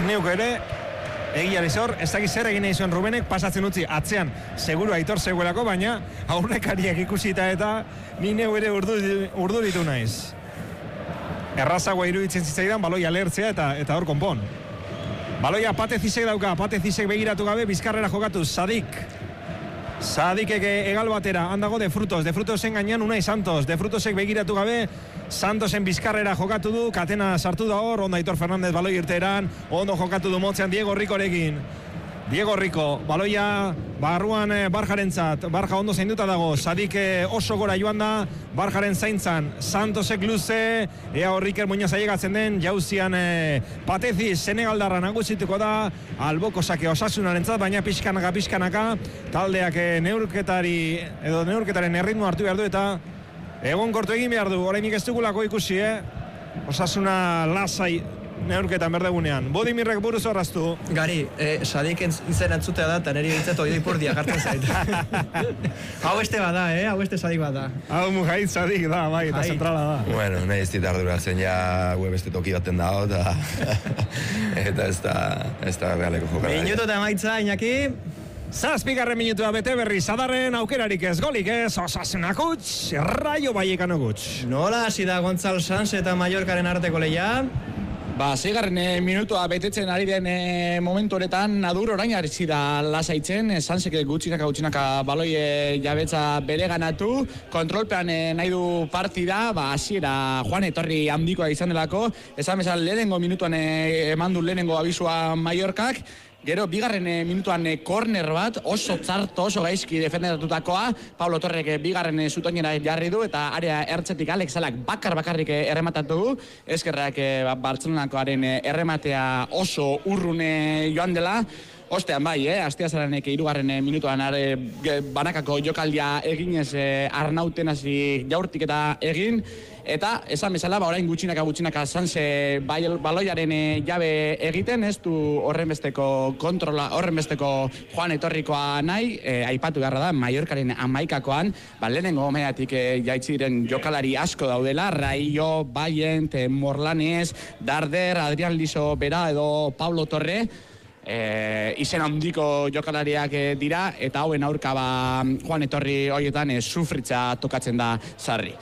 nik neuk ere, egia zor, ez dakit zer egin nahi zuen Rubenek, pasatzen utzi atzean, seguru Aitor zegoelako, baina aurrekariak ikusita eta ni neu ere urdu ditu naiz. Errazagoa iruditzen zitzaidan, baloia lehertzea eta hor konpon. Baloia Patezisek dauka, Patezisek begiratu gabe, bizkarrera jokatu, Sadikek egal batera, handago De Frutosen gainean Unai Santos, De Frutosek begiratu gabe, Santosen bizkarrera jokatu du, katena sartu da hor, ondo Aitor Fernandez baloi irteeran, ondo jokatu du motzean Diego Ricorekin. Diego Rico, baloia barruan Barjarentzat, Barja ondo zainduta dago, Sadik oso gora joan da, Barjaren zaintzan, Santosek luze, ea horriker muñoz ailegatzen den, jauzian Patezis, Senegaldarra nagusituko da, alboko sake Osasunarentzat, baina pixkanaka, taldeak neurketaren erritmo hartu behar du eta egon kortu egin behar du, orainik ez dugulako ikusi, Osasuna lasai neurketan berdegunean. Bodimirrek buruz horraztu. Gari, Sadik izen entzutea da, eta niri bintzat hori ipurdia jartzen zait. Hau beste bada, hau beste Sadik bada. Hau Mujahid Sadik da, bai, eta zentrala da. Bueno, nahi ez dit arduratzen ja beste toki baten dago, eta ez da realeko jokara. Minutu eta maitza, Iñaki. 7. minutua bete berri, Sadarren aukerarik ez, golik ez, Osasunak huts, Raio Vallecano huts. Nola hasi da Gontzal Sanz eta Mallorcaren arteko lehia? 6. minutua betetzen ari den momentu honetan Nadur orain hasi da lasaitzen, Sanzek gutxinaka baloi jabetza bere ganatu, kontrolpean nahi du partida, hasiera Juan etorri handikoa izan delako, esan bezala lehenengo minutuan eman du lehenengo abisua Mallorcak. Gero, 2. minutuan korner bat, oso txarto, oso gaizki defendatutakoa, Pablo Torrek 2. zutoinera jarri du, eta area ertzetik Alex Salak bakarrik errematatu du, ezkerrak Bartzelonakoaren errematea oso urrune joan dela, ostean bai, Astiazarenek 2. minutuan banakako jokaldia eginez Arnauten hasi jaurtik eta egin, eta esan bezala, orain gutxinaka Sanze baloiaren jabe egiten, ez du horrenbesteko kontrola, horrenbesteko Juan etorrikoa nahi, aipatu beharra da, Mallorcaren 11koan, lehenengo omeatik jaitziren jokalari asko daudela, Raio, Bayent, Morlanes, Darder, Adrián Liso Bera edo Pablo Torre, izen handiko jokalariak dira, eta hauen aurka Juan etorri horietan sufritza tokatzen da sarri.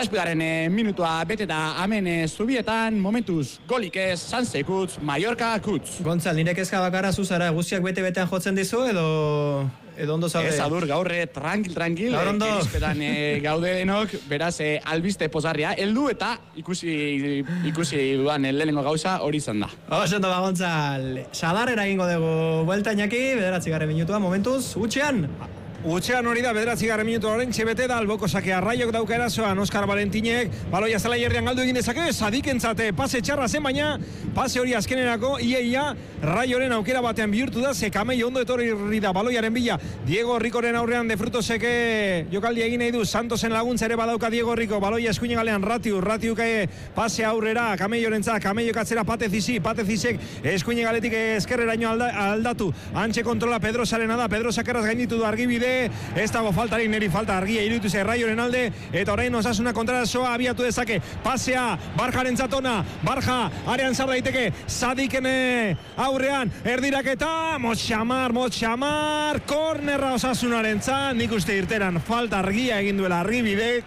7. minutua beteta hemen zubietan, momentuz golik ez, Sanze kutz, Mallorca kutz. Gontzal, nire kezka bakarra zuzara, guztiak bete-betean jotzen dizu edo ondo zaude? Ez adur, gaurre tranquil, gaur ondo. Erizpetan gaude denok, beraz albiste pozarria, heldu eta ikusi duan lehenengo gauza hori izan da. Oso Gontzal, Sadarrera egingo dugu buelta, Iñaki, 9. minutua, momentuz, Utxean hori da, 9. minutu horren txebete da, alboko sakea Raiok dauka erasoan, Oskar Valentinek, baloia zela hierrian galdu egin dezake, Sadik entzate, pase txarra zen, baina pase hori azkenerako, ia Raioren aukera batean bihurtu da, ze Kamei ondo etorri da baloiaren bila, Diego Ricoren aurrean De Frutoseke jokaldi egin nahi du, Santosen laguntza ere badauka Diego Rico, baloia eskuine galean Ratiuk pase aurrera, Kameiorentzat, Kameiok atzera Patezisek eskuine galetik eskerreraino aldatu, antxe kontrola Pedro Sarena da, Pedro Sakerraz gainitu du argibide, ez dago faltarik, neri falta argia iruditu ze Raioren alde, eta orain Osasuna kontrasoa abiatu dezake, pasea Barjaren zatona, Barja arean zar daiteke, Sadiken aurrean, erdiraketa, Motxamar, kornerra Osasunaren zan, nik uste irteran falta argia egin duela argibidek,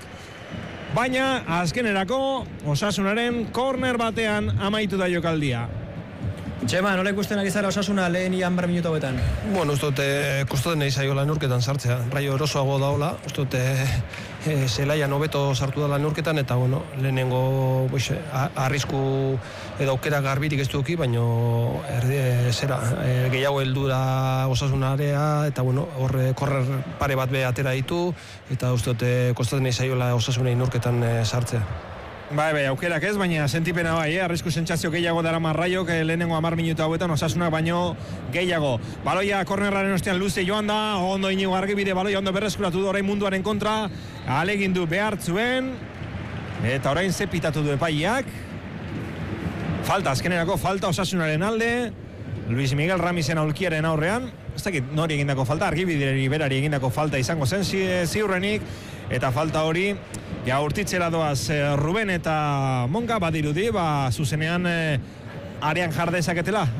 baina azkenerako Osasunaren korner batean amaitu da jokaldia. Txema, nola ikusten ari zara Osasuna lehen ian 10 minutu hauetan? Bueno, kostaten nahi zaiola neurketan sartzea. Raio erosoago daola, zelaian hobeto sartu da neurketan, eta bueno, lehenengo arrisku edo aukera garbirik ez duki, baino gehiago heldu da Osasunarea, eta bueno, horre korrer pare bat be atera ditu, eta kostaten nahi zaiola Osasunei neurketan sartzea. Bai, aukerak ez, baina sentipena bai, arrisku sentsazio gehiago darama Raiok lehenengo 10 minutu hauetan Osasunak baino gehiago. Baloia kornerraren ostean luze joan da, ondo Inigo Argibide baloia ondo berreskuratu du orain munduaren kontra, alegindu behartzuen, eta orain zepitatu du epaiak. Azkenerako falta Osasunaren alde, Luis Miguel Ramisen aulkiaren aurrean, ez dakit nori egindako falta, Argibideri berari egindako falta izango zen ziurrenik, eta falta hori urtitzera doaz Ruben eta Monga badirudi, zuzenean arean jar dezaketela